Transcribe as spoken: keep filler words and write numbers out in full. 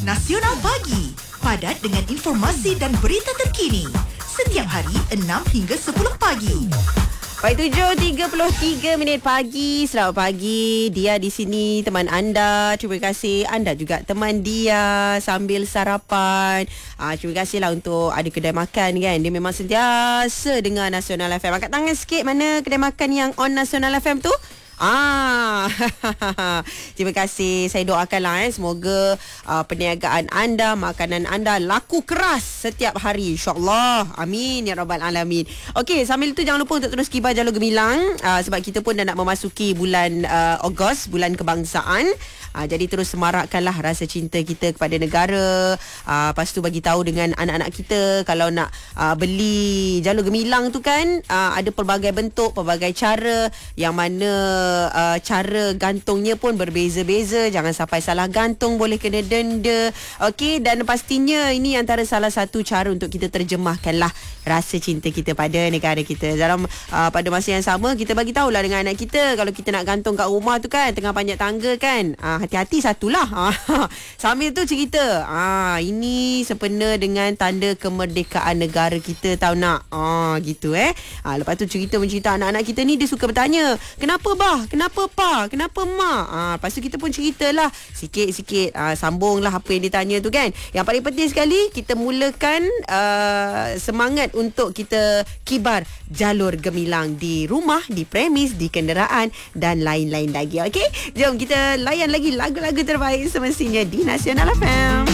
Nasional Pagi, padat dengan informasi dan berita terkini. Setiap hari enam hingga sepuluh pagi. Baik, tujuh tiga puluh tiga minit pagi. Selamat pagi. Dia di sini teman anda. Terima kasih anda juga teman dia sambil sarapan. Ah, terima kasihlah untuk ada kedai makan kan. Dia memang sentiasa dengar Nasional F M. Angkat tangan sikit mana kedai makan yang on Nasional F M tu? Ah, terima kasih. Saya doakanlah eh, semoga uh, perniagaan anda, makanan anda laku keras setiap hari, insya-Allah. Amin ya rabbal alamin. Okey, sambil itu jangan lupa untuk terus kibar jalur gemilang uh, sebab kita pun dah nak memasuki bulan uh, Ogos, bulan kebangsaan. Uh, jadi terus semarakkanlah rasa cinta kita kepada negara. Uh, lepas tu bagi tahu dengan anak-anak kita kalau nak uh, beli jalur gemilang tu kan, uh, ada pelbagai bentuk, pelbagai cara, yang mana uh, cara gantungnya pun berbeza-beza. Jangan sampai salah gantung, boleh kena denda. Okey, dan pastinya ini antara salah satu cara untuk kita terjemahkanlah rasa cinta kita pada negara kita. Dalam uh, pada masa yang sama kita bagi tahulah dengan anak kita kalau kita nak gantung kat rumah tu kan, tengah panjat tangga kan, uh, hati-hati satulah. Sambil tu cerita, ah ini sempena dengan tanda kemerdekaan negara kita, tahu nak. Ah gitu eh. Ah lepas tu cerita mencerita anak-anak kita ni dia suka bertanya, "Kenapa bah? Kenapa pa? Kenapa mak?" Ah lepas tu kita pun ceritalah sikit-sikit, ah sambunglah apa yang ditanya tu kan. Yang paling penting sekali kita mulakan uh, semangat untuk kita kibar jalur gemilang di rumah, di premis, di kenderaan dan lain-lain lagi. Okey, jom kita layan lagi lagu-lagu terbaik semestinya di Nasional F M.